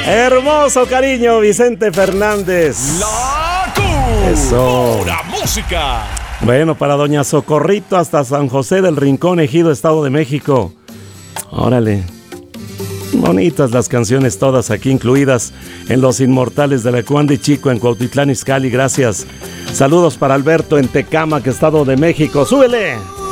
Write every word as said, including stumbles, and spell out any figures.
Hermoso cariño, Vicente Fernández. La Eso. Pura música. Bueno, para doña Socorrito hasta San José del Rincón, Ejido, Estado de México. Órale. Bonitas las canciones todas aquí incluidas en Los Inmortales de la Cuandi Chico en Cuautitlán Izcalli, gracias. Saludos para Alberto en Tecámac, Estado de México. ¡Súbele!